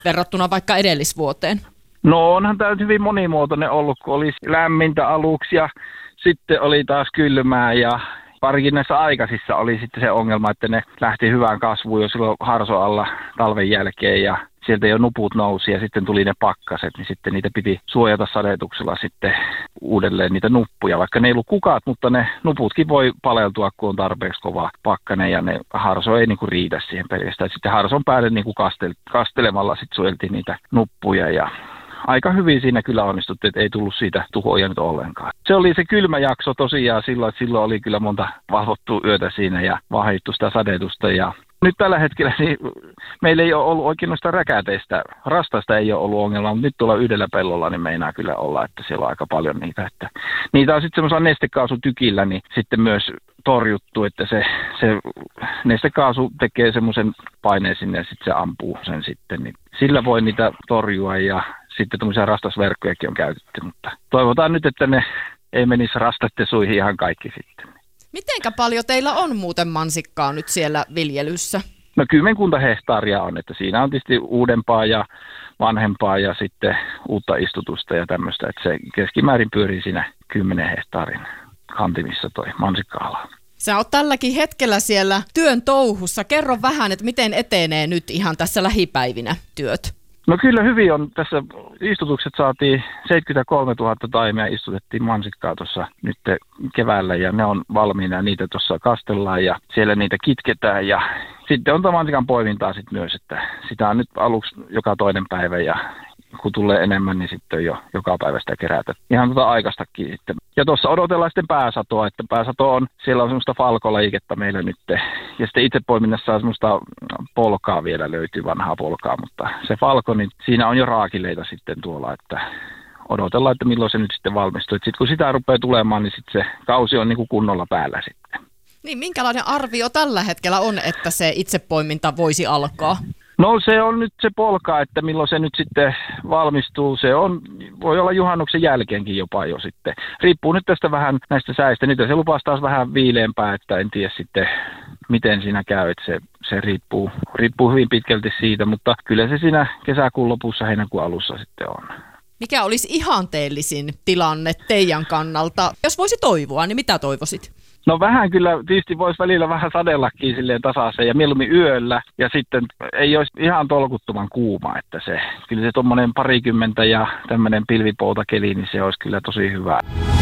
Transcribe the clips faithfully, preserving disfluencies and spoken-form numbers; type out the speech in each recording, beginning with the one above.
verrattuna vaikka edellisvuoteen? No onhan tämä hyvin monimuotoinen ollut, kun oli lämmintä aluksi ja sitten oli taas kylmää ja parikin näissä aikaisissa oli sitten se ongelma, että ne lähti hyvään kasvuun jo silloin harso alla talven jälkeen ja sieltä jo nuput nousi ja sitten tuli ne pakkaset, niin sitten niitä piti suojata sadetuksella sitten uudelleen niitä nuppuja, vaikka ne ei ollut kukat, mutta ne nuputkin voi paleltua, kun on tarpeeksi kova pakkanen ja ne harso ei niinku riitä siihen pelkästään. Sitten harson päälle niinku kastel, kastelemalla sitten suojeltiin niitä nuppuja ja aika hyvin siinä kyllä onnistuttiin, että ei tullut siitä tuhoja nyt ollenkaan. Se oli se kylmä jakso tosiaan silloin, että silloin oli kyllä monta valvottua yötä siinä ja vahdittu sitä sadetusta. Ja nyt tällä hetkellä niin meillä ei ole ollut oikein noista räkäteistä, rastasta ei ole ollut ongelmaa, mutta nyt tuolla yhdellä pellolla niin meinaa kyllä olla, että siellä on aika paljon niitä. Että niitä on sitten semmoisella nestekaasutykillä niin sitten myös torjuttu, että se, se nestekaasu tekee semmoisen paineen sinne ja sitten se ampuu sen sitten. Niin sillä voi niitä torjua ja sitten tämmöisiä rastasverkkojakin on käytetty, mutta toivotaan nyt, että ne ei menisi rastatte suihin ihan kaikki sitten. Mitenkä paljon teillä on muuten mansikkaa nyt siellä viljelyssä? No kymmenkunta hehtaaria on, että siinä on tietysti uudempaa ja vanhempaa ja sitten uutta istutusta ja tämmöistä, että se keskimäärin pyörii siinä kymmenen hehtaarin kantimissa toi mansikka-ala. Sä oot tälläkin hetkellä siellä työn touhussa. Kerro vähän, että miten etenee nyt ihan tässä lähipäivinä työt? No kyllä hyvin on. Tässä istutukset saatiin seitsemänkymmentäkolmetuhatta taimea istutettiin mansikkaa tuossa nyt keväällä ja ne on valmiina ja niitä tuossa kastellaan ja siellä niitä kitketään ja sitten on mansikan poimintaa sitten myös, että sitä on nyt aluksi joka toinen päivä ja kun tulee enemmän, niin sitten on jo joka päivä sitä kerätä. Ihan tuota aikaistakin sitten. Ja tuossa odotellaan sitten pääsatoa, että pääsato on, siellä on semmoista falkoliikettä meillä nyt. Ja sitten itse poiminnassa on semmoista polkaa vielä, löytyy vanhaa polkaa, mutta se falko, niin siinä on jo raakileita sitten tuolla, että odotellaan, että milloin se nyt sitten valmistuu. Sitten kun sitä rupeaa tulemaan, niin sitten se kausi on niin kuin kunnolla päällä sitten. Niin, minkälainen arvio tällä hetkellä on, että se itsepoiminta voisi alkaa? No se on nyt se polka, että milloin se nyt sitten valmistuu. Se on, voi olla juhannuksen jälkeenkin jopa jo sitten. Riippuu nyt tästä vähän näistä säistä. Nyt se lupaa taas vähän viileämpää, että en tiedä sitten miten siinä käy. Että se, se riippuu, riippuu hyvin pitkälti siitä, mutta kyllä se siinä kesäkuun lopussa, heinäkuun alussa sitten on. Mikä olisi ihanteellisin tilanne teidän kannalta? Jos voisi toivoa, niin mitä toivoisit? No vähän kyllä, tietysti voisi välillä vähän sadellakin silleen tasaisen ja mieluummin yöllä ja sitten ei olisi ihan tolkuttoman kuuma, että se, kyllä se tommonen parikymmentä ja tämmöinen pilvipoutakeli, niin se olisi kyllä tosi hyvä.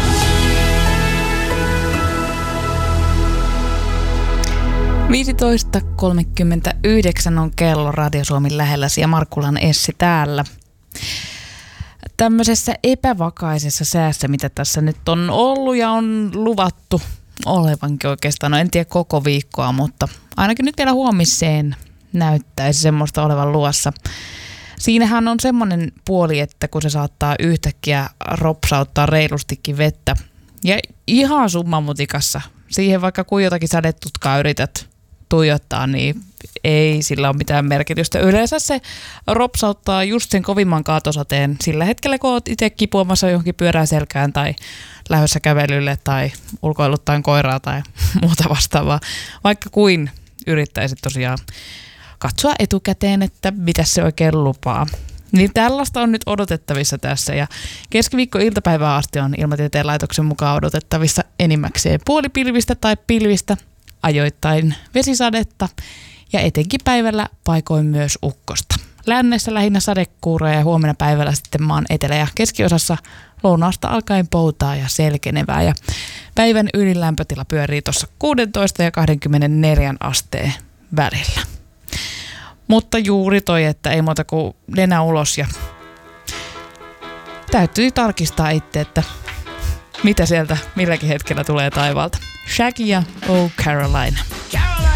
viisitoista kolmekymmentäyhdeksän on kello Radio Suomen lähelläsi ja Markkulan Essi täällä. Tämmöisessä epävakaisessa säässä, mitä tässä nyt on ollut ja on luvattu olevankin oikeastaan, no en tiedä koko viikkoa, mutta ainakin nyt vielä huomiseen näyttäisi semmoista olevan luossa. Siinähän on semmoinen puoli, että kun se saattaa yhtäkkiä ropsauttaa reilustikin vettä ja ihan summamutikassa, siihen vaikka kuin jotakin sadetutkaa yrität tuijottaa, niin ei sillä ole mitään merkitystä. Yleensä se ropsauttaa just sen kovimman kaatosateen sillä hetkellä, kun olet itse kipuamassa johonkin pyörään selkään tai lähdössä kävelylle tai ulkoiluttain koiraa tai muuta vastaavaa. Vaikka kuin yrittäisit tosiaan katsoa etukäteen, että mitä se oikein lupaa. Niin tällaista on nyt odotettavissa tässä ja keskiviikko-iltapäivään asti on Ilmatieteen laitoksen mukaan odotettavissa enimmäkseen puolipilvistä tai pilvistä, ajoittain vesisadetta ja etenkin päivällä paikoin myös ukkosta. Lännessä lähinnä sadekuuroja ja huomenna päivällä sitten maan etelä- ja keskiosassa lounaasta alkaen poutaa ja selkenevää. Ja päivän ylin lämpötila pyörii tuossa kuusitoista ja kaksikymmentäneljä asteen välillä. Mutta juuri toi, että ei muuta kuin nenä ulos ja täytyy tarkistaa itse, että mitä sieltä milläkin hetkellä tulee taivaalta. Shaggy ja Oh Caroline. Caroline.